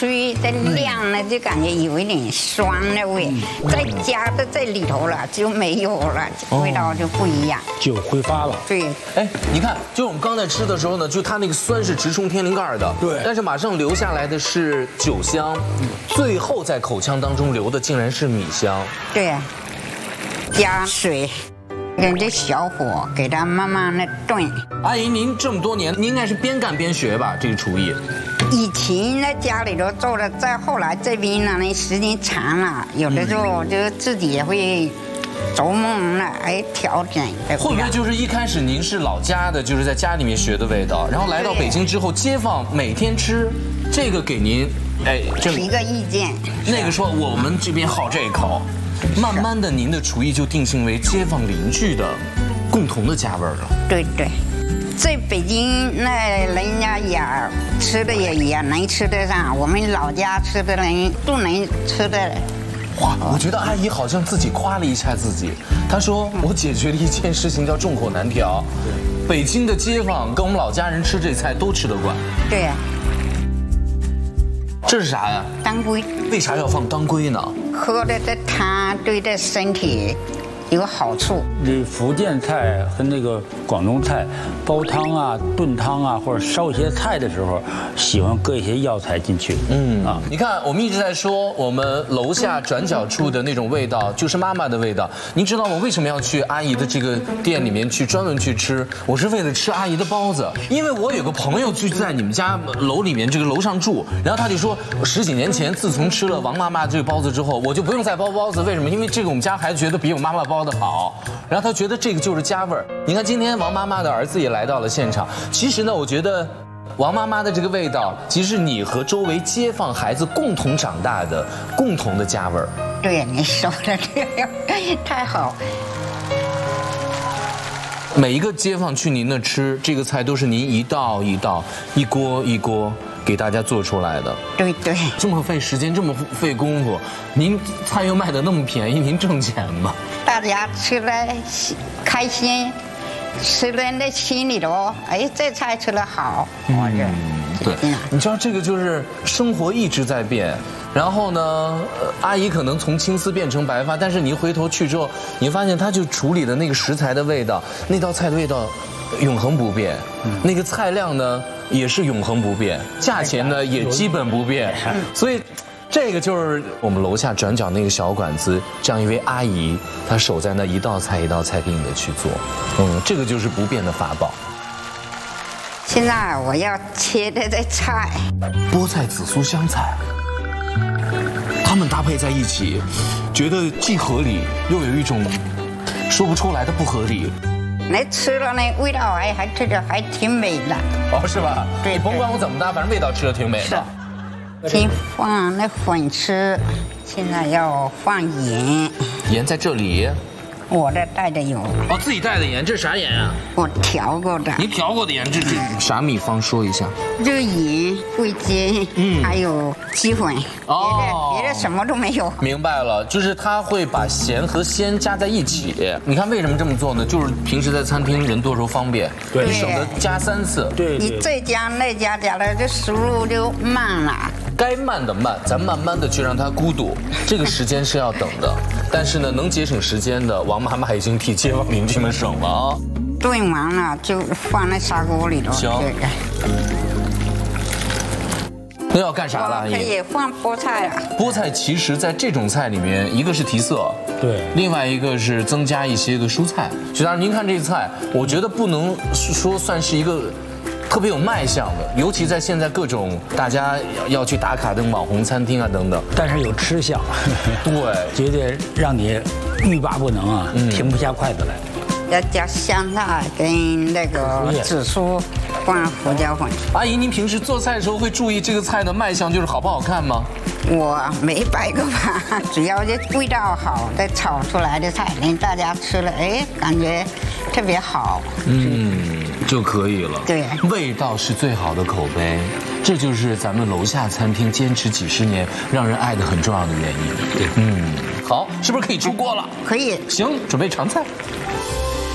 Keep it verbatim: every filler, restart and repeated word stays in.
脆，再亮呢就感觉有一点酸的味，再加的在里头了就没有了，味道就不一样， 就挥发了。 对， 哎，你看，就我们刚才吃的时候呢，就它那个酸是直冲天灵盖的， 对， 但是马上留下来的是酒香，最后在口腔当中留的竟然是米香。 对，加水。跟着小火给它慢慢的炖。 阿姨，您这么多年，您应该是边干边学吧？这个厨艺。 以前在家里头做的，再后来这边呢，那时间长了，有的时候就自己也会琢磨了，哎，调整。 会不会就是一开始您是老家的，就是在家里面学的味道，然后来到北京之后，街坊每天吃，这个给您，哎， 提个意见。 那个说我们这边好这一口。慢慢的，您的厨艺就定性为街坊邻居的共同的家味儿了。 对对，在北京那人家也吃的也也能吃得上，我们老家吃的人都能吃的。 哇，我觉得阿姨好像自己夸了一下自己，她说我解决了一件事情叫众口难调。北京的街坊跟我们老家人吃这菜都吃得惯。 对呀。 这是啥呀？ 当归。 为啥要放当归呢？ 喝的这汤对这身体有好处。 这福建菜和那个广东菜，煲汤啊、炖汤啊，或者烧一些菜的时候，喜欢搁一些药材进去。嗯啊， 你看，我们一直在说我们楼下转角处的那种味道，就是妈妈的味道。您知道我为什么要去阿姨的这个店里面去专门去吃？我是为了吃阿姨的包子，因为我有个朋友就在你们家楼里面这个楼上住，然后他就说，十几年前自从吃了王妈妈这个包子之后，我就不用再包包子。为什么？因为这个我们家孩子觉得比我妈妈包的好。然后他觉得这个就是家味儿。你看今天王妈妈的儿子也来到了现场。其实呢，我觉得王妈妈的这个味道，其实你和周围街坊孩子共同长大的共同的家味儿。 对，你说的这个太好。 每一个街坊去您那吃这个菜，都是您一道一道、一锅一锅给大家做出来的。 对对。 这么费时间，这么费功夫，您菜又卖得那么便宜，您挣钱吗？ 大家吃了开心，吃了那心里头，哎，这菜吃得好，我觉得。 对，你知道这个就是生活一直在变。然后呢，呃、阿姨可能从青丝变成白发，但是你一回头去之后，你发现她就处理的那个食材的味道，那道菜的味道永恒不变，嗯、那个菜量呢也是永恒不变，价钱呢也基本不变，所以这个就是我们楼下转角那个小馆子这样一位阿姨，她守在那一道菜一道菜给你的去做，嗯，这个就是不变的法宝。 现在我要切的这菜， 菠菜、紫苏、香菜。它们搭配在一起，觉得既合理，又有一种说不出来的不合理。 那吃了那味道还还这个还挺美的。 哦，是吧？ 对， 你甭管我怎么搭，反正味道吃的挺美的。 是。先放那粉吃，现在要放盐。 盐在这里。 我这带的有。 哦，自己带的盐，这是啥盐啊？ 我调过的。 你调过的盐，这这啥秘方说一下？ 这个盐、味精，嗯，还有鸡粉，哦，别的别的什么都没有。 明白了，就是他会把咸和鲜加在一起。你看为什么这么做呢？就是平时在餐厅人多时候方便，对，你省得加三次。 对， 你这加那加加的，这输入就慢了。 该慢的慢，咱慢慢的去让它咕嘟，这个时间是要等的。但是呢，能节省时间的，王妈妈已经替街坊邻居们省了啊。 炖完了就放在砂锅里头。 行。那要干啥了？阿姨？ 可以放菠菜了。 菠菜其实在这种菜里面，一个是提色， 对， 另外一个是增加一些个蔬菜。徐大师，您看这菜，我觉得不能说算是一个特别有卖相的，尤其在现在各种大家要去打卡的网红餐厅啊等等， 但是有吃相， 对， 绝对让你欲罢不能啊，嗯、停不下筷子来。 要加香菜跟那个紫苏，放胡椒粉。 阿姨，您平时做菜的时候会注意这个菜的卖相，就是好不好看吗？ 我没摆过吧，只要这味道好，再炒出来的菜，让大家吃了，哎，感觉特别好， 嗯，就可以了。 对， 味道是最好的口碑，这就是咱们楼下餐厅坚持几十年，让人爱的很重要的原因。对，嗯，好，是不是可以出锅了？ 可以。 行，准备尝菜。